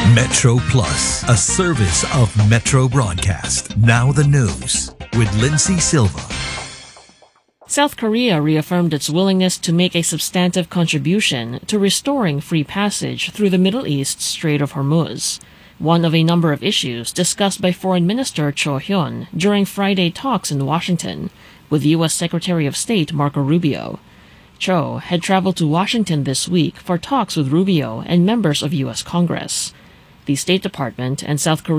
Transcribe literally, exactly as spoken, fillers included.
Metro Plus, a service of Metro Broadcast. Now the news with Lindsay Silva. South Korea reaffirmed its willingness to make a substantive contribution to restoring free passage through the Middle East's Strait of Hormuz, one of a number of issues discussed by Foreign Minister Cho Hyun during Friday talks in Washington with U S Secretary of State Marco Rubio. Cho had traveled to Washington this week for talks with Rubio and members of U S Congress. The State Department and South Korea